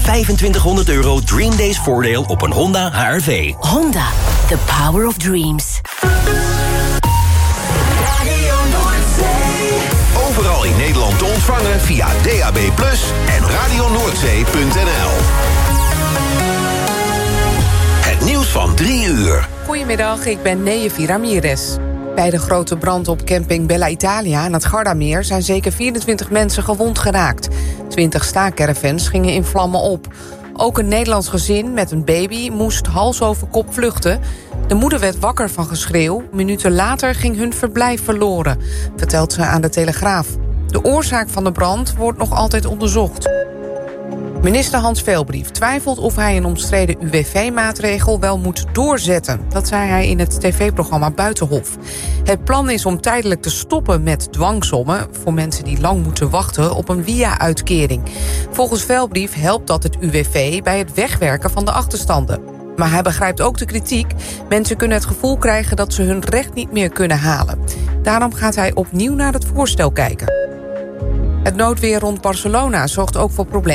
2500 euro Dream Days voordeel op een Honda HR-V. Honda, the power of dreams. Overal in Nederland te ontvangen via DAB+ en radionoordzee.nl. Het nieuws van 3 uur. Goedemiddag, ik ben Neevi Ramirez. Bij de grote brand op camping Bella Italia aan het Gardameer zijn zeker 24 mensen gewond geraakt. 20 staakcaravans gingen in vlammen op. Ook een Nederlands gezin met een baby moest hals over kop vluchten. De moeder werd wakker van geschreeuw. Minuten later ging hun verblijf verloren, vertelt ze aan de Telegraaf. De oorzaak van de brand wordt nog altijd onderzocht. Minister Hans Veelbrief twijfelt of hij een omstreden UWV-maatregel wel moet doorzetten. Dat zei hij in het tv-programma Buitenhof. Het plan is om tijdelijk te stoppen met dwangsommen voor mensen die lang moeten wachten op een WIA-uitkering. Volgens Veelbrief helpt dat het UWV bij het wegwerken van de achterstanden. Maar hij begrijpt ook de kritiek. Mensen kunnen het gevoel krijgen dat ze hun recht niet meer kunnen halen. Daarom gaat hij opnieuw naar het voorstel kijken. Het noodweer rond Barcelona zorgt ook voor problemen.